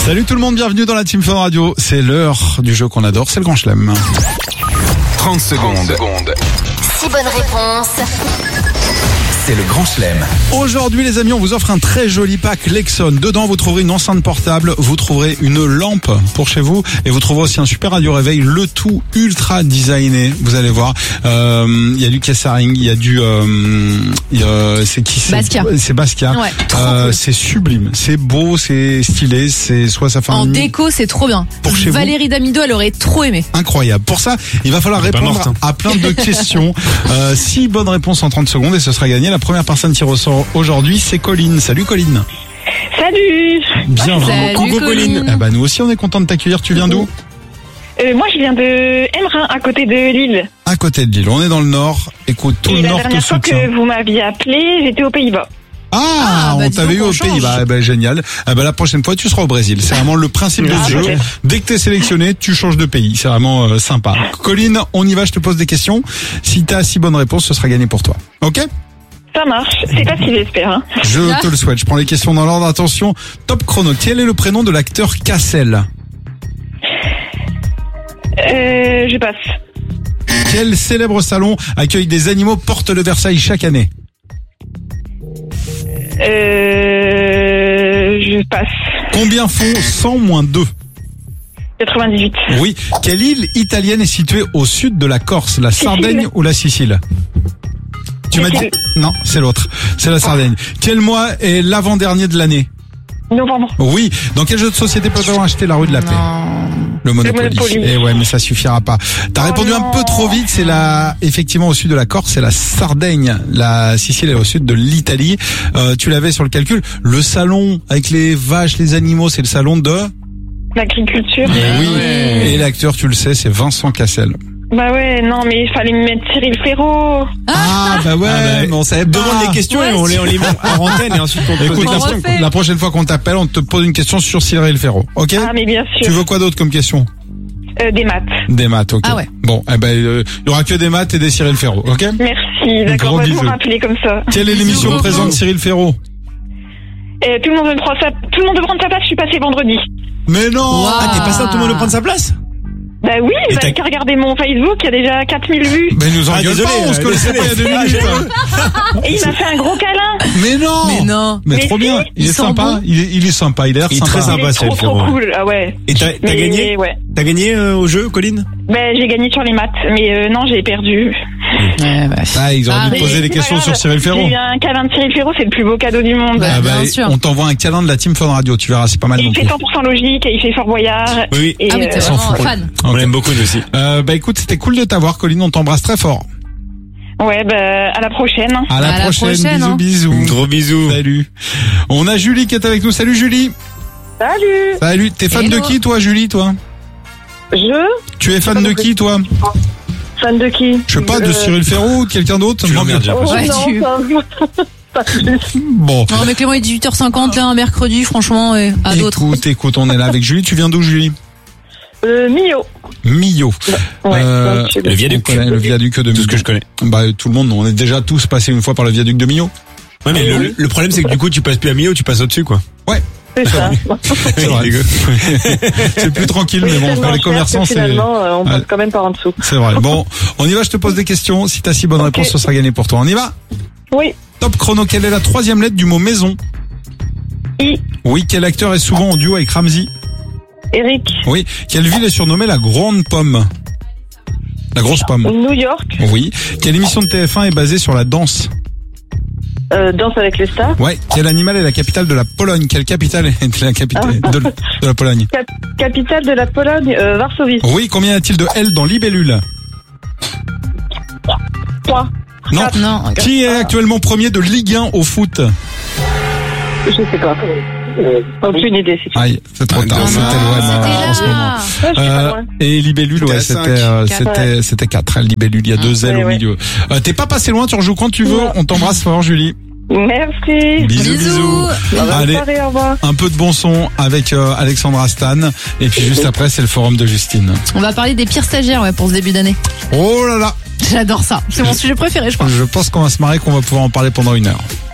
Salut tout le monde, bienvenue dans la Team Fun Radio. C'est l'heure du jeu qu'on adore, c'est le Grand Chelem. 30 secondes. 6 bonnes réponses. C'est le Grand Chelem. Aujourd'hui les amis, on vous offre un très joli pack Lexon. Dedans vous trouverez une enceinte portable, vous trouverez une lampe pour chez vous et vous trouverez aussi un super radio réveil, le tout ultra designé. Vous allez voir, il y a du Kessaring, il y a du c'est qui c'est Basquiat. C'est Basquiat. Ouais, c'est sublime, c'est beau, c'est stylé, c'est soit ça fait En déco, c'est trop bien. Pour chez vous. Valérie Damido, elle aurait trop aimé. Incroyable. Pour ça, il va falloir répondre à plein de questions. 6 bonnes réponses en 30 secondes et ce sera gagné. La première personne tirée au sort aujourd'hui, c'est Colline. Salut Colline. Salut. Bienvenue. Salut, Coucou Colline. Eh ben, nous aussi on est content de t'accueillir. Tu viens d'où? Moi je viens de Embrun, à côté de Lille. À côté de Lille. On est dans le nord. Écoute, tout Et le la nord te dernière fois soutient. que vous m'aviez appelé, j'étais aux Pays-Bas. Ah, bah on dis t'avait donc, eu on aux change. Pays-Bas. Eh ben, génial. Eh ben, la prochaine fois, tu seras au Brésil. C'est vraiment le principe de ce jeu. peut-être. Dès que t'es sélectionné, tu changes de pays. C'est vraiment sympa. Colline, on y va. Je te pose des questions. Si t'as 6 bonnes réponses, ce sera gagné pour toi. Ok? Ça marche, c'est pas si j'espère. Hein. Je te le souhaite. Je prends les questions dans l'ordre. Attention, top chrono. Quel est le prénom de l'acteur Cassel? Je passe. Quel célèbre salon accueille des animaux porte de Versailles chaque année? Je passe. Combien font 100 moins 2? 98. Oui. Quelle île italienne est située au sud de la Corse? La Sardaigne ou la Sicile? Tu m'as dit? Sicile. Non, c'est l'autre. C'est la Sardaigne. Quel mois est l'avant-dernier de l'année? Novembre. Oui. Dans quel jeu de société peut-on acheter la rue de la Paix? Le Monopoly. Le Monopoly. Eh ouais, mais ça suffira pas. T'as répondu un peu trop vite. C'est effectivement au sud de la Corse, c'est la Sardaigne. La Sicile est au sud de l'Italie. Tu l'avais sur le calcul. Le salon avec les vaches, les animaux, c'est le salon de? L'agriculture. Oui. Et l'acteur, tu le sais, c'est Vincent Cassel. Bah ouais, non mais il fallait me mettre Cyril Ferraud. Ah bah ouais, mais on savait pas. Demande les questions et on les met en antenne et ensuite on te pose Écoute, des questions. refait. la prochaine fois qu'on t'appelle, on te pose une question sur Cyril Ferraud. Ok? Ah mais bien Tu sûr. veux quoi d'autre comme question? Des maths. Des maths, ok. Ah ouais. Bon, eh ben, il y aura que des maths et des Cyril Ferraud, ok? Merci, d'accord, Gros on va bisous. vous rappeler comme ça. Quelle est l'émission Bisous. présente Cyril Ferraud? Tout le monde veut prendre sa place, je suis passée vendredi. Mais non! Wow. Ah, t'es pas ça, tout le monde veut prendre sa place? Bah oui, Et vous t'as- avez qu'à regarder mon Facebook, il y a déjà 4000 vues. Mais nous Ah, engueule désolé, pas, on se connaissait pas il y a 2 minutes. Et il m'a fait un gros câlin. Mais non! Mais non. Mais Mais trop si, bien. Il est il sent sympa. bon. Il est sympa. Il a l'air Il est sympa. très sympa. Il est Cyril trop Ferraud. cool, ah ouais. Et t'as Mais, gagné? Ouais. T'as gagné au jeu, Colline? Ben j'ai gagné sur les maths, mais non, j'ai perdu. Ouais, bah. Ah, ils auraient dû mais te poser des c'est pas questions grave. sur Cyril Ferraud. J'ai eu un câlin de Cyril Ferraud, c'est le plus beau cadeau du monde. Bah, bien sûr. On t'envoie un câlin de la Team Fun Radio. Tu verras, c'est pas mal non Il plus. fait 100% logique et il fait Fort Boyard. Oui. Et, Ah oui, t'es s'en vraiment fout. fan. On Ok. l'aime beaucoup, nous aussi. Bah écoute, c'était cool de t'avoir, Colline. On t'embrasse très fort. ouais, ben à la prochaine. À la prochaine. hein. Bisous. Gros bisous. Salut. On a Julie qui est avec nous. Salut Julie. Salut. Salut. T'es fan Hello. de qui toi, Julie, toi? Tu es fan de qui, toi? Fan de qui? Je sais pas, de Cyril Ferraud ou de quelqu'un d'autre? Tu l'emmerdes, j'ai l'impression. Ouais, tu- Pas plus. Bon. Non, mais Clément, il est 18h50, là, un mercredi, franchement, et à d'autres. Écoute, on est là avec Julie. Tu viens d'où, Julie? Millau. Millau. Ouais, Le viaduc. On connaît le viaduc de Tout Millau. ce que je connais. Bah, tout le monde, on est déjà tous passés une fois par le viaduc de Millau. Ouais, mais le problème, c'est que du coup, tu passes plus à Millau, tu passes au-dessus, quoi. Ouais. C'est ça. C'est vrai. C'est plus tranquille, mais bon, pour les commerçants, c'est, Finalement, on passe passe quand même par en dessous. c'est vrai. Bon, on y va, je te pose des questions. Si t'as 6 bonnes réponses, ce sera gagné pour toi. On y va? Oui. Top chrono, quelle est la 3e lettre du mot maison? I. Oui, quel acteur est souvent en duo avec Ramsey? Eric. Oui, quelle ville est surnommée la Grande Pomme? La Grosse Pomme. New York. Oui. Quelle émission de TF1 est basée sur la danse? Danse avec les stars. Ouais. Quel animal est la capitale de la Pologne? Quelle capitale est la capitale de la Pologne? Capitale de la Pologne, Varsovie. Oui. Combien y a-t-il de L dans Libellule? 3. Non. Non, Qui est actuellement premier de Ligue 1 au foot? Je sais pas. Aucune idée. Si tu Aïe, c'est trop tard. non, C'était l'OM en ce moment. c'était là. veux. Je suis pas loin. Et Libellule, ouais, c'était 4. Libellule, il y a 2 L ouais, au ouais. milieu. T'es pas passé loin, tu rejoues quand tu veux. Non. On t'embrasse fort, Julie. Merci. Bisous. Bonne Allez, soirée, au revoir. un peu de bon son avec Alexandra Stan. Et puis juste après, c'est le forum de Justine. On va parler des pires stagiaires, ouais, pour ce début d'année. Oh là là, J'adore ça. C'est mon sujet préféré, je crois. je pense qu'on va se marrer, qu'on va pouvoir en parler pendant 1 heure.